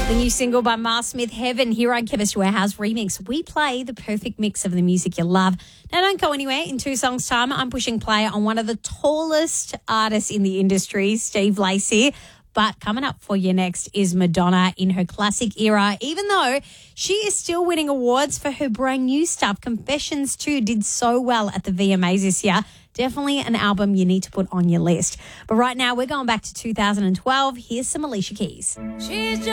The new single by Mars Smith, Heaven, here on Chemist Warehouse Remix. We play the perfect mix of the music you love. Now, don't go anywhere. In 2 songs' time, I'm pushing play on one of the tallest artists in the industry, Steve Lacy. But coming up for you next is Madonna in her classic era, even though she is still winning awards for her brand new stuff. Confessions 2 did so well at the VMAs this year. Definitely an album you need to put on your list. But right now, we're going back to 2012. Here's some Alicia Keys. She's just